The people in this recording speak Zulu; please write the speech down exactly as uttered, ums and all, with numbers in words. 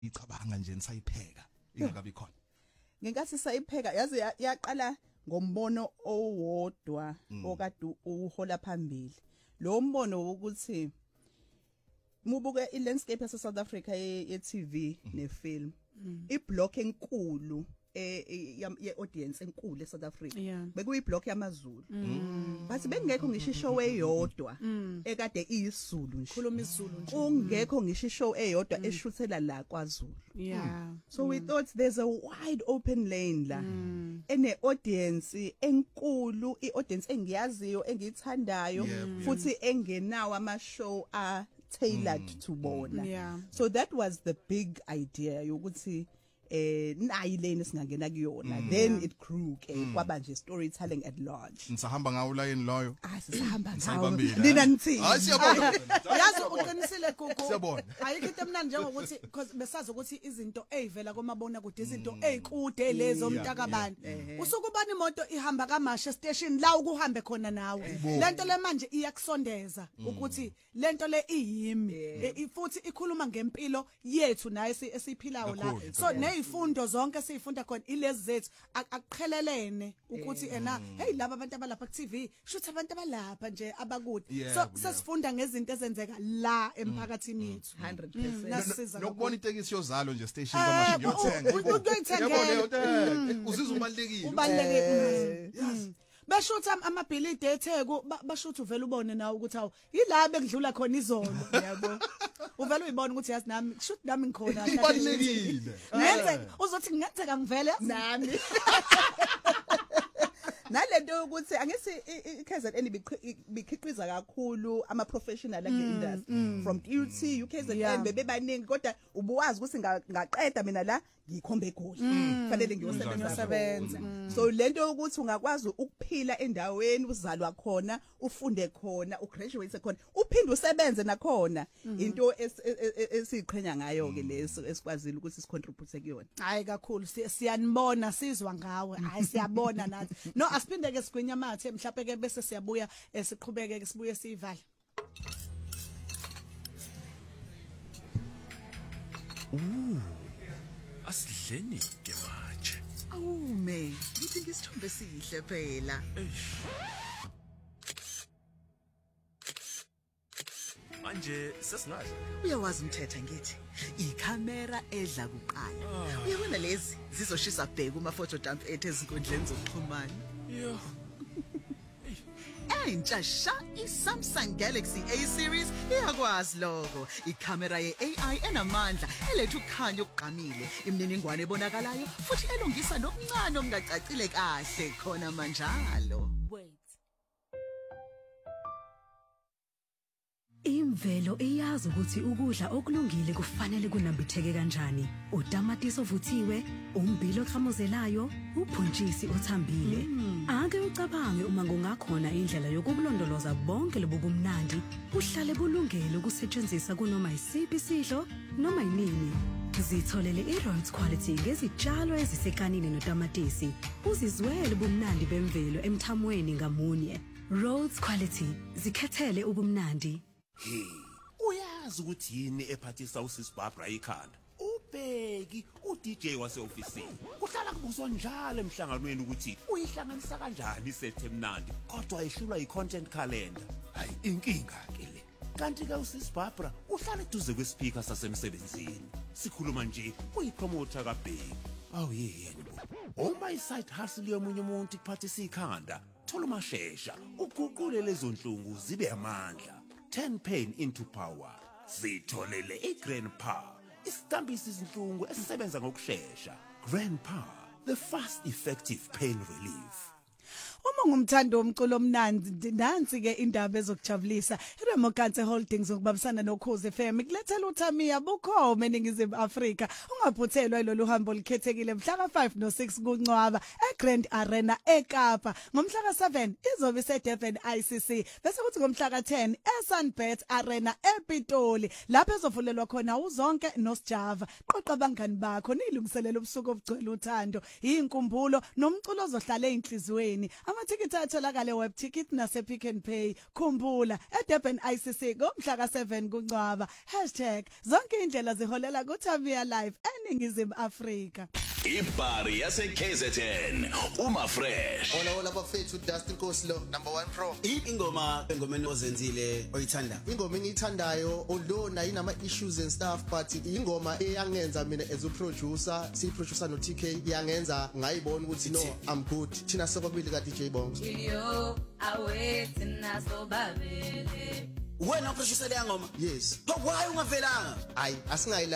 icabanga nje nisayipheka ingakabi khona ngenkathi sayipheka yazi yaqala ngombono owodwa okade uhola phambili lo mbono ukuthi mubuke ilandscape yase South Africa ye T V nefilm iblock enkulu ye audience enkulu eSouth Africa bekuyi block yamaZulu bathi bengekho ngisho ishow eyodwa ekade iyisizulu nje khuluma isizulu nje ungekho ngisho ishow eyodwa eshuthela la kwaZulu yeah so we thought there's a wide open lane la ene audience enkulu iaudience engiyaziyo engithandayo futhi engenawo ama show a tailored to bona yeah. So that was the big idea yokuthi eh nayi lane singangena kuyona then it grew ke kwaba nje storytelling at large nisahamba ngawo line loyo ah sisahamba ngawo Sibambile, nina nithi hayi siyabona yazi uqinisile gugu siyabona ayikho into emnandi njengokuthi because besazi ukuthi izinto ezivela komabona kude izinto ezikude lezo umntakabani usukubani imoto ihamba kaMasha station la ukuhambe khona nawe lento le manje iyakusondeza ukuthi lento le iyimi futhi ikhuluma ngempilo yethu naye esiphilayo la so nezifundo zonke sifunda khona ilezi zethu akuqhelelene ukuthi ena hey laba abantu abalapha ku T V shothi abantu abalapha nje abakude so sesifunda ngezinto ezenzeka la emphakathini yethu one hundred percent nokubona itekisi yozalo nje station kaMasha ngiyothenga yabona uzizwa ubalekile ubalekile bashutha amabhilidi eTheku bashutha uvela ubone nawe ukuthi awu yila bekudlula khona izolo yabo uvela uyibona ukuthi yazi nami shoot nami ngikhona ubalekile nenze uzothi ngenzeka ngivele nami nalento ukuthi angisi iK Z N bikhiqiza kakhulu ama professional like industry from D U T uK Z N bebebaningi kodwa ubuwazi ukuthi ngaqeda mina la ngikhombe egoli kufanele ngiyosebenza so lento ukuthi ungakwazi ukuphila endaweni uzalwa khona ufunde khona ugraduate khona uphinde usebenze nakhona into esiqhenya ngayo ke leso esikwazile ukuthi sicontribute kuyona hayi kakhulu siyanibona sizwa ngawe hayi siyabona nathi no asiphinde ke sigwinya mathe mhlawumbe ke bese siyabuya siqhubeke ke sibuye sivale asidleni ke manje awume ngithi ngisithombe sihle phela manje sesingadla uyawazi umthetho ngithi ikhamera edla kuqala uyabona lezi zizoshisa bheka uma photo dump ethe ezinkundleni zokuxhumana yo entsha sha iSamsung Galaxy A series iyakwazi lokho ikamera ye-A I enamandla eletha ukukhanya okuqamile imininingwane ebonakalayo futhi elungisa nokuncane okungacacile kahle khona manjalo Imvelo iyazi ukuthi ukudla okulungile kufanele kunambitheke kanjani. Utamatisi ovuthiwe, umbilo oqhamuzelayo, ubhontshisi othambile. Ake ucabange uma kungakhona indlela yokukulondoloza bonke lobu bumnandi, uhlale bulungele ukusetshenziswa kunoma isiphi isidlo noma inini. Zitholele iRhodes quality ngezitshalo ezisekanini notamatisi. Uzizwele ubumnandi bemvelo emthamweni ngamunye. Rhodes quality zikhethele ubumnandi. Hey, uyazi ukuthi yini ephathisa uSis Barbara ikhanda? Ubheki uD J waseofisini. Kuhlala kubuzwa njalo emhlanganweni ukuthi uyihlanganisa kanjani isethe emnandi kodwa ehlulwa icontent calendar. Hayi inkinga ke le. Kanti ke uSis Barbara uhlala eduze kwespeaker sasemsebenzini. Sikhuluma nje uyipromoter kaBheki. Awu yini bo. Uma iside hustle yomunye umuntu ikuphathisa ikhanda, thola umashesha, uguqule lezo nhlungu zibe amandla. Turn pain into power. Zitholele iGrandpa. Isitambisi izinhlungu esisebenza ngokusheshsha. Grandpa, the fast effective pain relief. Uma ngumthando womculo omnandi nansi ke indaba ezokujabulisa iRemo Kantse Holdings ukubambisana noKhozi F M kulethela uThamiya bukhoma eningizimu Afrika ungaphuthelwa ilolu hambo likhethekile mhla ka five no six kuNcwaba eGrand Arena eKapa ngomhla ka seven izobe iseDurban I C C bese kuthi ngomhla ka ten eSunbet Arena ePitoli lapho ezovulelwa khona uzonke noSjava qoqa bangani bakho nilungiselela ubusuku obugcwele uthando inkumbulo nomculo ozohlala einhlizweni Amathikiti atholakala web ticket nase Pick n Pay. Khumbula eDurban I C C ngomhla ka seven kuNcwaba. hashtag zonke indlela ziholela kuTamia Live eningizimu Afrika. Ibhari yase K Z N uma fresh. Ola ola bafethu Dustin Kosilo number one pro. Ingoma engomeni ozenzile oyithanda. Ingoma engiyithandayo although nayo inama issues and stuff but ingoma eyangenza mina as a producer, si producer no T K yangenza ngayibona ukuthi no I'm good. Thina sokwabili ka D J Bongs. Yo awethu nasobabele. Wena producer le ngoma? Yes. Why ungavelanga? Ay asingayi